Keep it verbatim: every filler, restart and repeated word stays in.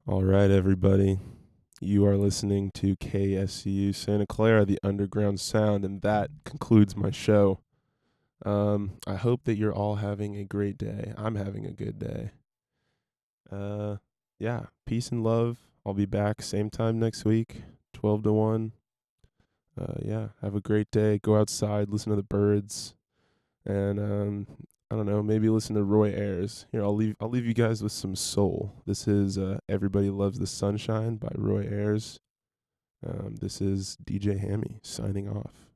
All right, everybody. You are listening to K S C U Santa Clara, the underground sound, and that concludes my show. Um, I hope that you're all having a great day. I'm having a good day. Uh, yeah, peace and love. I'll be back same time next week, twelve to one. Uh, yeah, have a great day. Go outside, listen to the birds, and um, I don't know, maybe listen to Roy Ayers. Here, I'll leave. I'll leave you guys with some soul. This is uh, "Everybody Loves the Sunshine" by Roy Ayers. Um, this is D J Hammy signing off.